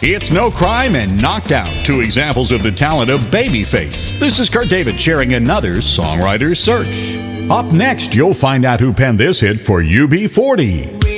It's No Crime and Knocked Out, two examples of the talent of Babyface. This is Kurt David sharing another Songwriter's Search. Up next, you'll find out who penned this hit for UB40.